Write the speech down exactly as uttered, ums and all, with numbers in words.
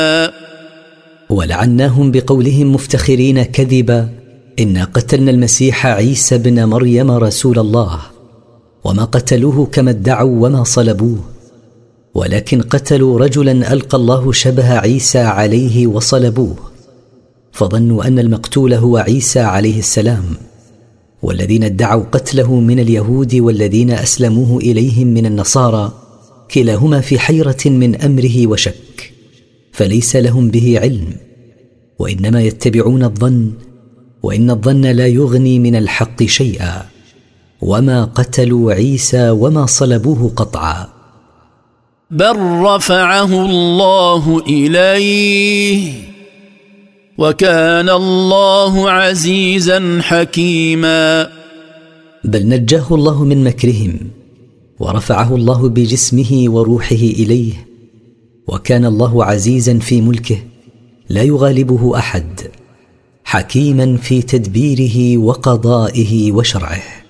ولعناهم بقولهم مفتخرين كذبا: إنا قتلنا المسيح عيسى بن مريم رسول الله، وما قتلوه كما ادعوا وما صلبوه، ولكن قتلوا رجلا ألقى الله شبه عيسى عليه وصلبوه، فظنوا أن المقتول هو عيسى عليه السلام. والذين ادعوا قتله من اليهود والذين أسلموه إليهم من النصارى كلاهما في حيرة من أمره وشك، فليس لهم به علم، وإنما يتبعون الظن، وإن الظن لا يغني من الحق شيئا. وما قتلوا عيسى وما صلبوه قطعا، بل رفعه الله إليه وكان الله عزيزا حكيما. بل نجاه الله من مكرهم، ورفعه الله بجسمه وروحه إليه، وكان الله عزيزا في ملكه لا يغالبه أحد، حكيما في تدبيره وقضائه وشرعه.